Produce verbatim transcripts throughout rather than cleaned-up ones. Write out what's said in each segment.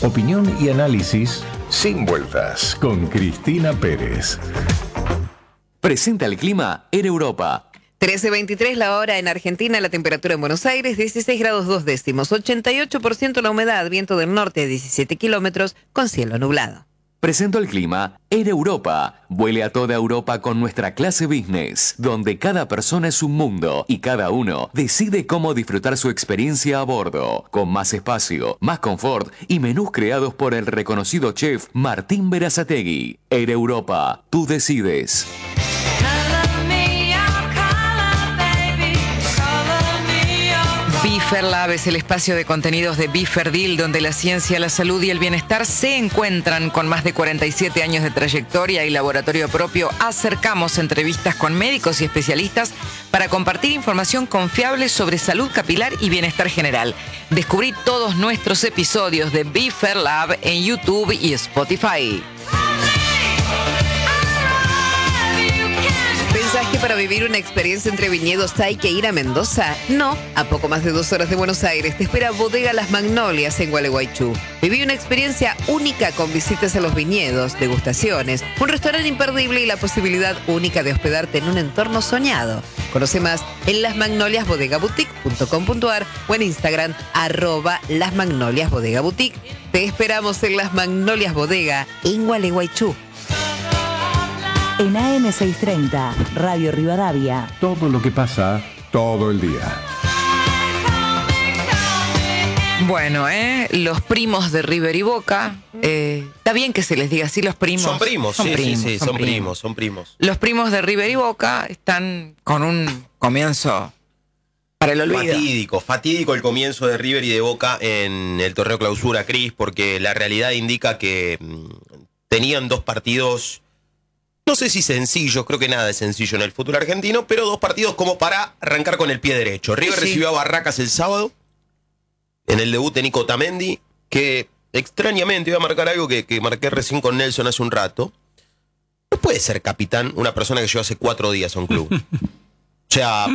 Opinión y análisis sin vueltas con Cristina Pérez. Presenta el clima en Europa. trece veintitrés la hora en Argentina, la temperatura en Buenos Aires, dieciséis grados dos décimos, ochenta y ocho por ciento la humedad, viento del norte a diecisiete kilómetros, con cielo nublado. Presento el clima en Europa. Vuele a toda Europa con nuestra clase business, donde cada persona es un mundo y cada uno decide cómo disfrutar su experiencia a bordo, con más espacio, más confort y menús creados por el reconocido chef Martín Berazategui. Air Europa, tú decides. BeFerLab es el espacio de contenidos de BeFerDeal, donde la ciencia, la salud y el bienestar se encuentran. Con más de cuarenta y siete años de trayectoria y laboratorio propio, acercamos entrevistas con médicos y especialistas para compartir información confiable sobre salud capilar y bienestar general. Descubrí todos nuestros episodios de BeFerLab en YouTube y Spotify. ¿Pensás que para vivir una experiencia entre viñedos hay que ir a Mendoza? No, a poco más de dos horas de Buenos Aires te espera Bodega Las Magnolias en Gualeguaychú. Viví una experiencia única con visitas a los viñedos, degustaciones, un restaurante imperdible y la posibilidad única de hospedarte en un entorno soñado. Conoce más en las magnolias bodega boutique punto com punto a r o en Instagram arroba Las Magnolias Bodega Boutique. Te esperamos en Las Magnolias Bodega en Gualeguaychú. En A M seiscientos treinta, Radio Rivadavia. Todo lo que pasa todo el día. Bueno, ¿eh? Los primos de River y Boca. Eh, está bien que se les diga así, los primos. Son primos, son sí, primos, sí, sí, son, son primos. primos, son primos. Los primos de River y Boca están con un comienzo para el olvido. Fatídico, fatídico el comienzo de River y de Boca en el torneo clausura, Cris, porque la realidad indica que mmm, tenían dos partidos. No sé si sencillo, creo que nada es sencillo en el fútbol argentino, pero dos partidos como para arrancar con el pie derecho. River sí. recibió a Barracas el sábado, en el debut de Nico Otamendi, que extrañamente iba a marcar algo que, que marqué recién con Nelson hace un rato. No puede ser capitán una persona que llegó hace cuatro días a un club. O sea,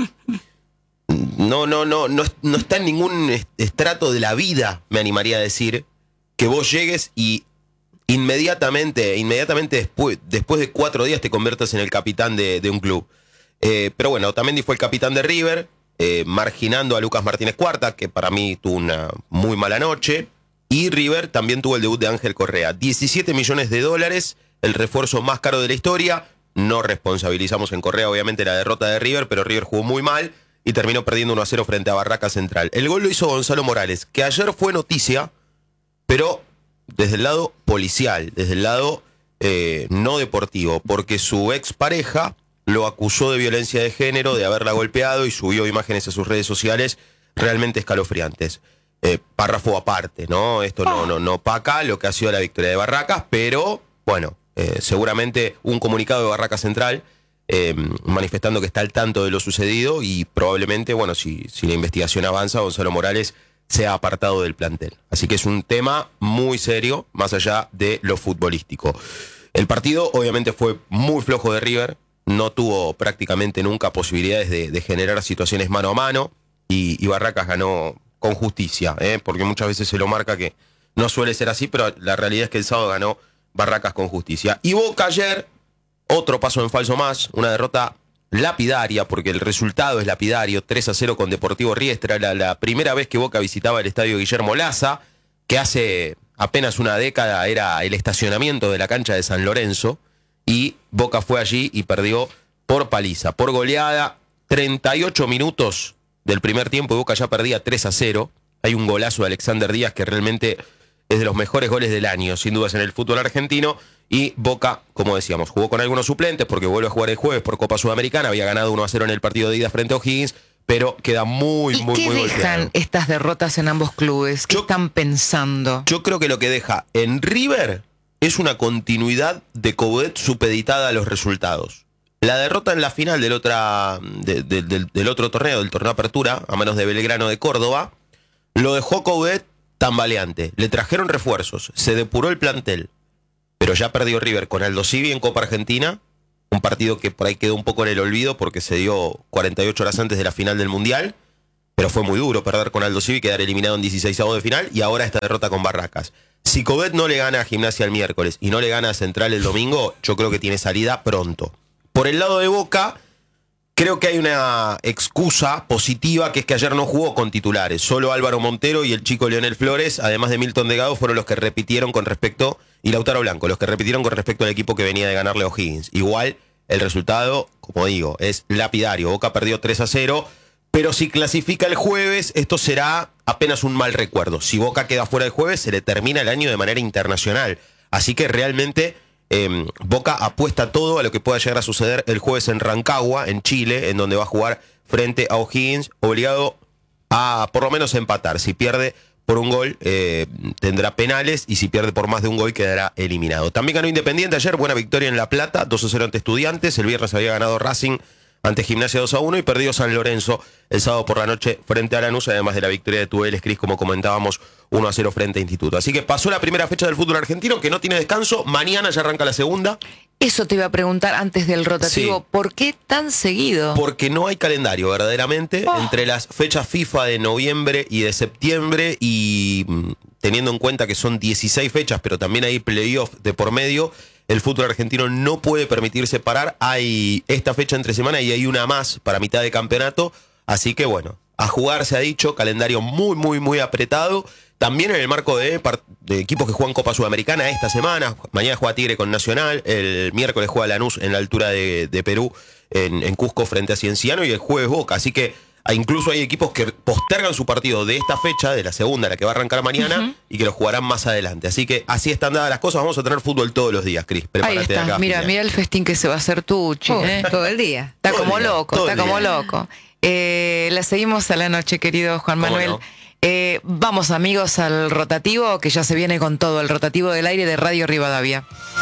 no, no, no, no, no está en ningún estrato de la vida, me animaría a decir, que vos llegues y Inmediatamente, inmediatamente después, después de cuatro días te conviertas en el capitán de, de un club. Eh, pero bueno, Otamendi fue el capitán de River, eh, marginando a Lucas Martínez Cuarta, que para mí tuvo una muy mala noche. Y River también tuvo el debut de Ángel Correa. diecisiete millones de dólares, el refuerzo más caro de la historia. No responsabilizamos en Correa, obviamente, la derrota de River, pero River jugó muy mal y terminó perdiendo uno a cero frente a Barracas Central. El gol lo hizo Gonzalo Morales, que ayer fue noticia, pero desde el lado policial, desde el lado eh, no deportivo, porque su expareja lo acusó de violencia de género, de haberla golpeado y subió imágenes a sus redes sociales realmente escalofriantes. Eh, párrafo aparte, ¿no? Esto no, no, no opaca lo que ha sido la victoria de Barracas, pero bueno, eh, seguramente un comunicado de Barracas Central eh, manifestando que está al tanto de lo sucedido y probablemente, bueno, si, si la investigación avanza, Gonzalo Morales se ha apartado del plantel. Así que es un tema muy serio, más allá de lo futbolístico. El partido obviamente fue muy flojo de River, no tuvo prácticamente nunca posibilidades de, de generar situaciones mano a mano, y, y Barracas ganó con justicia, ¿eh? Porque muchas veces se lo marca que no suele ser así, pero la realidad es que el sábado ganó Barracas con justicia. Y Boca ayer, otro paso en falso más, una derrota lapidaria, porque el resultado es lapidario, tres a cero con Deportivo Riestra. Era la primera vez que Boca visitaba el estadio Guillermo Laza, que hace apenas una década era el estacionamiento de la cancha de San Lorenzo, y Boca fue allí y perdió por paliza, por goleada. Treinta y ocho minutos del primer tiempo y Boca ya perdía tres a cero. Hay un golazo de Alexander Díaz que realmente es de los mejores goles del año, sin dudas, en el fútbol argentino. Y Boca, como decíamos, jugó con algunos suplentes porque vuelve a jugar el jueves por Copa Sudamericana. Había ganado uno a cero en el partido de ida frente a O'Higgins, pero queda muy, ¿Y muy, qué muy dejan golpeado. estas derrotas en ambos clubes? ¿Qué Yo- están pensando? Yo creo que lo que deja en River es una continuidad de Coudet supeditada a los resultados. La derrota en la final del, otra, de- de- del, del otro torneo, del torneo Apertura, a manos de Belgrano de Córdoba, lo dejó Coudet tambaleante. Le trajeron refuerzos, se depuró el plantel, pero ya perdió River con Aldo Civi en Copa Argentina, un partido que por ahí quedó un poco en el olvido porque se dio cuarenta y ocho horas antes de la final del Mundial, pero fue muy duro perder con Aldo Civi, quedar eliminado en dieciseisavos de final, y ahora esta derrota con Barracas. Si Covet no le gana a Gimnasia el miércoles y no le gana a Central el domingo, yo creo que tiene salida pronto. Por el lado de Boca, creo que hay una excusa positiva, que es que ayer no jugó con titulares. Solo Álvaro Montero y el chico Leonel Flores, además de Milton Delgado, fueron los que repitieron con respecto, y Lautaro Blanco, los que repitieron con respecto al equipo que venía de ganarle a O'Higgins. Igual, el resultado, como digo, es lapidario. Boca perdió tres a cero, pero si clasifica el jueves, esto será apenas un mal recuerdo. Si Boca queda fuera el jueves, se le termina el año de manera internacional. Así que realmente eh, Boca apuesta todo a lo que pueda llegar a suceder el jueves en Rancagua, en Chile, en donde va a jugar frente a O'Higgins, obligado a por lo menos empatar. Si pierde por un gol, eh, tendrá penales, y si pierde por más de un gol, quedará eliminado. También ganó Independiente ayer, buena victoria en La Plata, dos a cero ante Estudiantes. El viernes había ganado Racing ante Gimnasia dos a uno y perdió San Lorenzo el sábado por la noche frente a Lanús, además de la victoria de Tubeles, Cris, como comentábamos, uno a cero frente a Instituto. Así que pasó la primera fecha del fútbol argentino, que no tiene descanso. Mañana ya arranca la segunda. Eso te iba a preguntar antes del rotativo. Sí. ¿Por qué tan seguido? Porque no hay calendario, verdaderamente, Oh. entre las fechas FIFA de noviembre y de septiembre, y mm, teniendo en cuenta que son dieciséis fechas, pero también hay playoff de por medio, el fútbol argentino no puede permitirse parar. Hay esta fecha entre semana y hay una más para mitad de campeonato. Así que bueno, a jugar se ha dicho, calendario muy, muy, muy apretado. También en el marco de, par- de equipos que juegan Copa Sudamericana esta semana. Mañana juega Tigre con Nacional, el miércoles juega Lanús en la altura de, de Perú, en, en Cusco frente a Cienciano, y el jueves Boca. Así que incluso hay equipos que postergan su partido de esta fecha, de la segunda, la que va a arrancar mañana, uh-huh, y que lo jugarán más adelante. Así que así están dadas las cosas. Vamos a tener fútbol todos los días, Cris. Ahí está. Mira, mira el festín que se va a hacer Tucci. Oh, ¿eh? Todo el día. Está Todo como el día, loco, todo está el como día. loco. Eh, la seguimos a la noche, querido Juan ¿Cómo Manuel. no? Eh, vamos, amigos, al rotativo, que ya se viene con todo, el rotativo del aire de Radio Rivadavia.